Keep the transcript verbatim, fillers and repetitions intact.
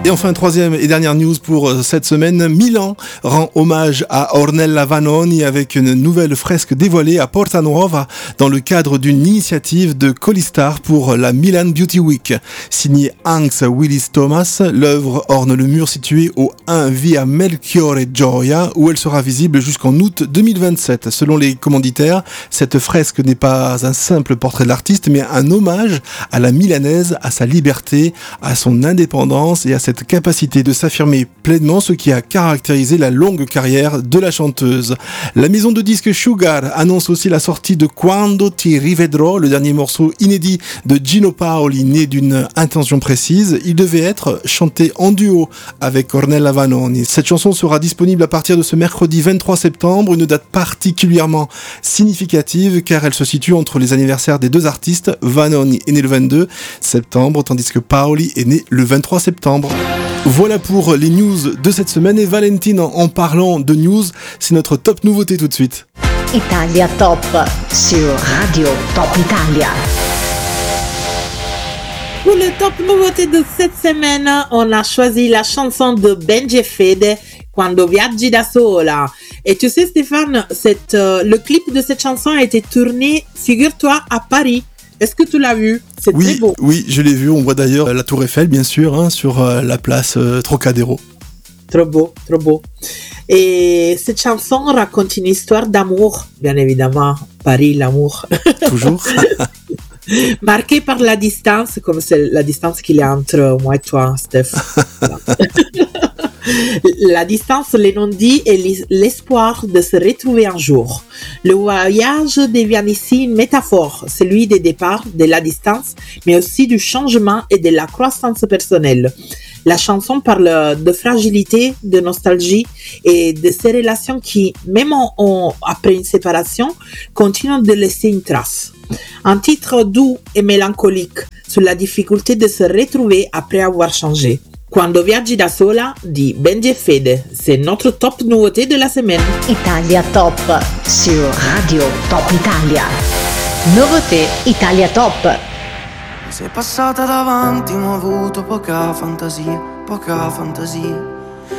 Et enfin, troisième et dernière news pour cette semaine, Milan rend hommage à Ornella Vanoni avec une nouvelle fresque dévoilée à Porta Nuova dans le cadre d'une initiative de Colistar pour la Milan Beauty Week. Signée Hans Willis Thomas, l'œuvre orne le mur situé au un Via Melchiorre Gioia où elle sera visible jusqu'en août deux mille vingt-sept. Selon les commanditaires, cette fresque n'est pas un simple portrait de l'artiste mais un hommage à la milanaise, à sa liberté, à son indépendance et à cette capacité de s'affirmer pleinement, ce qui a caractérisé la longue carrière de la chanteuse. La maison de disques Sugar annonce aussi la sortie de Quando ti rivedrò, le dernier morceau inédit de Gino Paoli, né d'une intention précise. Il devait être chanté en duo avec Ornella Vanoni. Cette chanson sera disponible à partir de ce mercredi vingt-trois septembre, une date particulièrement significative car elle se situe entre les anniversaires des deux artistes. Vanoni est né le vingt-deux septembre, tandis que Paoli est né le vingt-trois septembre. Voilà pour les news de cette semaine et Valentine, en parlant de news, c'est notre top nouveauté tout de suite. Italia Top sur Radio Top Italia. Pour le top nouveauté de cette semaine, on a choisi la chanson de Benji e Fede, Quando viaggi da sola. Et tu sais Stéphane, cette, euh, le clip de cette chanson a été tourné, figure-toi, à Paris. Est-ce que tu l'as vu? C'est oui, très beau. Oui, je l'ai vu. On voit d'ailleurs la Tour Eiffel, bien sûr, hein, sur euh, la place euh, Trocadéro. Trop beau, trop beau. Et cette chanson raconte une histoire d'amour, bien évidemment. Paris, l'amour. Toujours. Marquée par la distance, comme c'est la distance qu'il y a entre moi et toi, Steph. La distance, les non-dits et l'espoir de se retrouver un jour. Le voyage devient ici une métaphore, celui des départs, de la distance, mais aussi du changement et de la croissance personnelle. La chanson parle de fragilité, de nostalgie et de ces relations qui, même en, en, après une séparation, continuent de laisser une trace. Un titre doux et mélancolique sur la difficulté de se retrouver après avoir changé. Quando viaggi da sola di Benji e Fede, c'est notre top nouveauté de la semaine. Italia Top sur Radio Top Italia. Nouveauté Italia Top. Sei passata davanti ma ho avuto poca fantasia, poca fantasia.